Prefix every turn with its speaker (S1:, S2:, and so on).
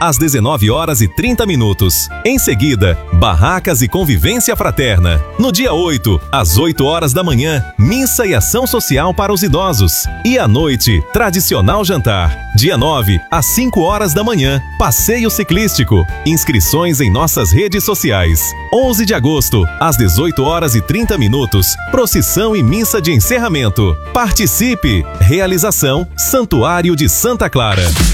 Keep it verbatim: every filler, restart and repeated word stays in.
S1: às dezenove horas e trinta minutos. Em seguida, barracas e convivência fraterna. No dia oito, às oito horas da manhã, missa e ação social para os idosos. E à noite, tradicional jantar. Dia nove, às cinco horas da manhã, passeio ciclístico. Inscrições em nossas redes sociais. onze de agosto, às dezoito horas e trinta minutos, procissão e missa de encerramento. Participe! Realização Santuário de Santa Clara.